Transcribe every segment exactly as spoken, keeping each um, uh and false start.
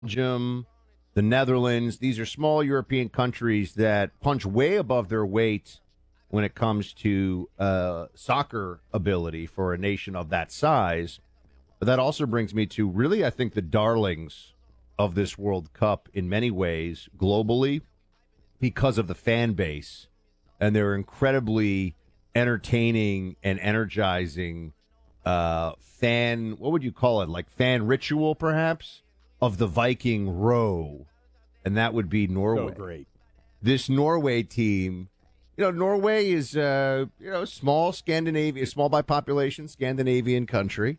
Belgium, the Netherlands. These are small European countries that punch way above their weight when it comes to uh, soccer ability for a nation of that size. But that also brings me to really, I think, the darlings of this World Cup in many ways globally because of the fan base and their incredibly entertaining and energizing uh, fan, what would you call it, like fan ritual perhaps, of the Viking row, and that would be Norway. So great. This Norway team, you know, Norway is, uh, you know, small Scandinavian, small by population Scandinavian country.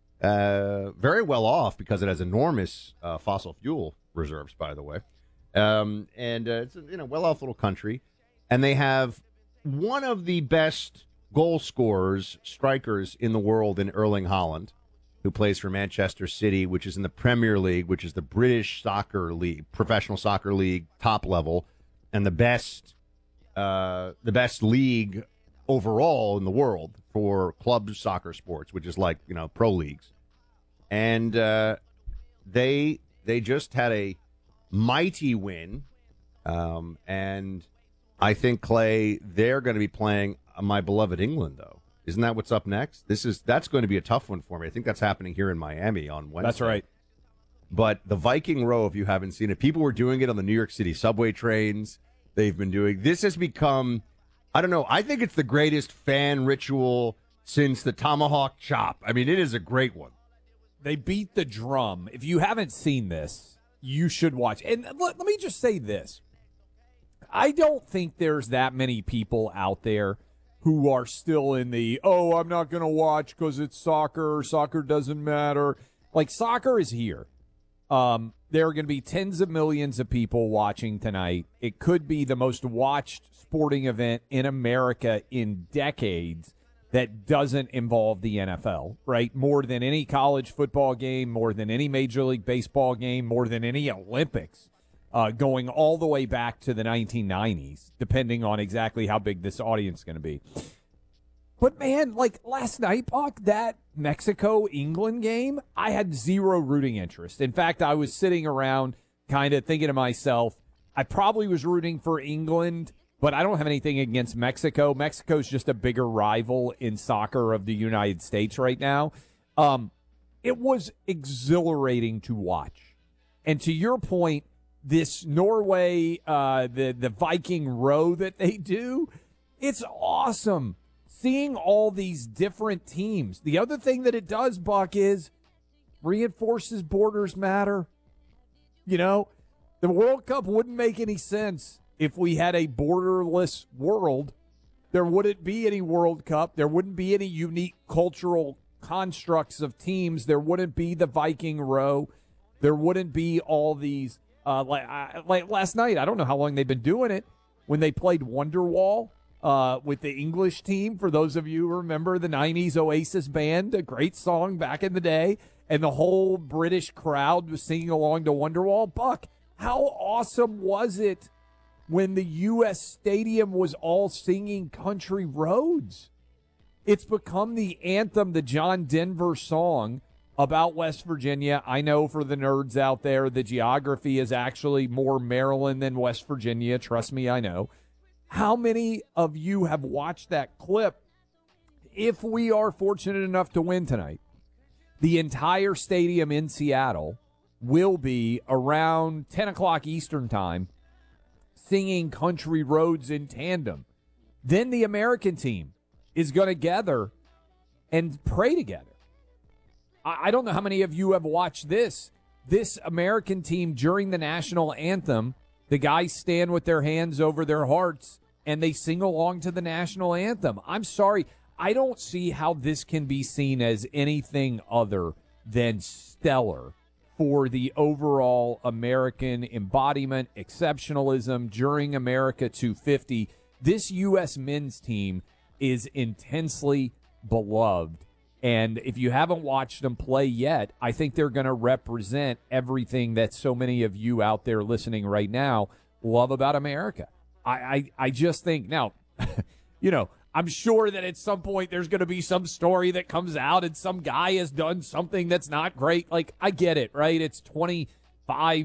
Uh, very well off because it has enormous uh, fossil fuel reserves, by the way. Um, and uh, it's a you know well-off little country. And they have one of the best goal scorers, strikers in the world in Erling Haaland, who plays for Manchester City, which is in the Premier League, which is the British soccer league, professional soccer league, top level, and the best, uh, the best league overall in the world for club soccer sports, which is like, you know, pro leagues. And uh, they they just had a mighty win. Um, and I think, Clay, they're going to be playing my beloved England, though. Isn't that what's up next? This is That's going to be a tough one for me. I think that's happening here in Miami on Wednesday. That's right. But the Viking Row, if you haven't seen it, people were doing it on the New York City subway trains. They've been doing this has become, I don't know, I think it's the greatest fan ritual since the tomahawk chop. I mean, it is a great one. They beat the drum. If you haven't seen this, you should watch. And let, let me just say this. I don't think there's that many people out there who are still in the, oh, I'm not going to watch because it's soccer. Soccer doesn't matter. Like, soccer is here. Um, there are going to be tens of millions of people watching tonight. It could be the most watched sporting event in America in decades that doesn't involve the N F L, right? More than any college football game, more than any Major League Baseball game, more than any Olympics, uh, going all the way back to the nineteen nineties, depending on exactly how big this audience is going to be. But, man, like last night, Buck, that Mexico-England game, I had zero rooting interest. In fact, I was sitting around kind of thinking to myself, I probably was rooting for England, but I don't have anything against Mexico. Mexico's just a bigger rival in soccer of the United States right now. Um, it was exhilarating to watch. And to your point, this Norway, uh, the, the Viking row that they do, it's awesome. Seeing all these different teams. The other thing that it does, Buck, is reinforces borders matter. You know, the World Cup wouldn't make any sense if we had a borderless world. There wouldn't be any World Cup. There wouldn't be any unique cultural constructs of teams. There wouldn't be the Viking row. There wouldn't be all these. Uh, like, I, like last night, I don't know how long they've been doing it, when they played Wonderwall. Uh, with the English team, for those of you who remember the nineties Oasis band, a great song back in the day, and the whole British crowd was singing along to Wonderwall. Buck, how awesome was it when the U S stadium was all singing Country Roads? It's become the anthem, the John Denver song about West Virginia. I know for the nerds out there, the geography is actually more Maryland than West Virginia. Trust me, I know. How many of you have watched that clip? If we are fortunate enough to win tonight, the entire stadium in Seattle will be around ten o'clock Eastern time singing Country Roads in tandem. Then the American team is going to gather and pray together. I, I don't know how many of you have watched this. This American team during the national anthem, the guys stand with their hands over their hearts, and they sing along to the national anthem. I'm sorry. I don't see how this can be seen as anything other than stellar for the overall American embodiment, exceptionalism during America two fifty. This U S men's team is intensely beloved. And if you haven't watched them play yet, I think they're going to represent everything that so many of you out there listening right now love about America. I, I, I just think, now, you know, I'm sure that at some point there's going to be some story that comes out and some guy has done something that's not great. Like, I get it, right? It's twenty five